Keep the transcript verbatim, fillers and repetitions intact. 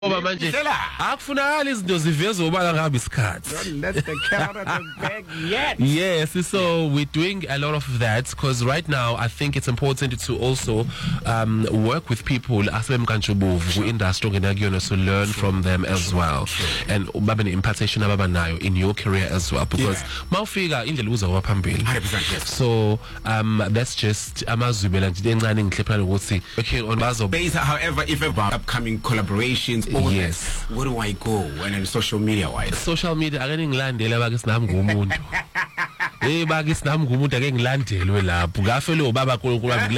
Ngoba manje akufunakala izinto zivezwe ubala ngabe isikhathi. Let the cat out of the bag yet. Yes, so we're doing a lot of that because right now I think it's important to also um, work with people asebemkantshubovu ku-industry ongenakuyona to learn from them as well, and babe ne-impartation ababanayo in your career as well, because mawufika indlela uzakuba phambili. So um, that's just amazwibela nje encane ngihlephana ukuthi working on bazo. However, if ever upcoming collaborations, yes, where do I go when in social media wise? Social media ake ngilandele bake sinami ngumuntu. Eh bake sinami ngumuntu ake ngilandelwe lapho. Ngafelo baba kulo